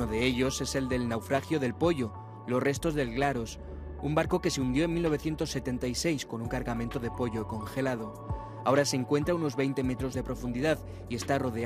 Uno de ellos es el del naufragio del Pollo, los restos del Glaros, un barco que se hundió en 1976 con un cargamento de pollo congelado. Ahora se encuentra a unos 20 metros de profundidad y está rodeado